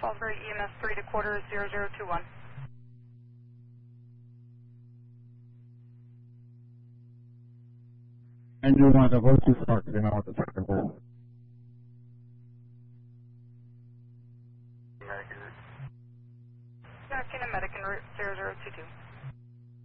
Salisbury EMS 3 to quarter 0021. And you want to go too far because you know what the technical. American American route 0022.